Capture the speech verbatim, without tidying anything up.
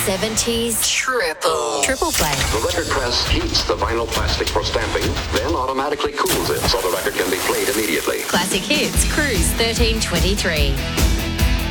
seventies triple. Triple play. The record press heats the vinyl plastic for stamping, then automatically cools it so the record can be played immediately. Classic Hits, Cruise thirteen twenty-three.